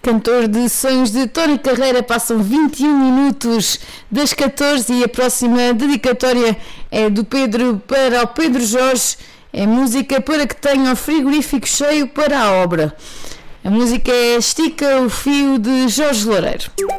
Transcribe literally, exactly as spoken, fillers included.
cantor de Sonhos de Tony Carreira. Passam vinte e um minutos das catorze e a próxima dedicatória é do Pedro para o Pedro Jorge. É música para que tenha o frigorífico cheio para a obra. A música é Estica o Fio, de Jorge Loureiro.